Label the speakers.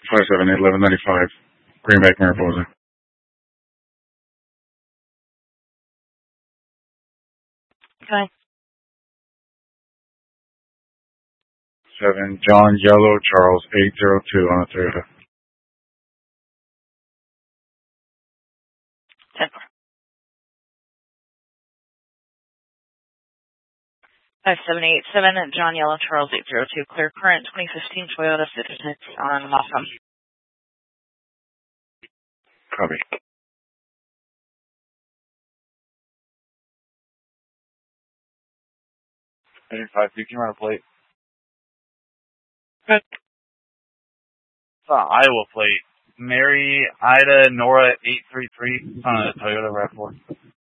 Speaker 1: 578-1195, Greenbank, Mariposa.
Speaker 2: Okay.
Speaker 1: 7 John Yellow Charles 802 on the Toyota.
Speaker 2: 10. 5787 John Yellow Charles 802, clear current 2015 Toyota Fit on Mossum.
Speaker 1: Copy. 5, you can run a plate.
Speaker 2: Okay.
Speaker 1: It's an Iowa plate. Mary Ida Nora 833 on a Toyota RAV4.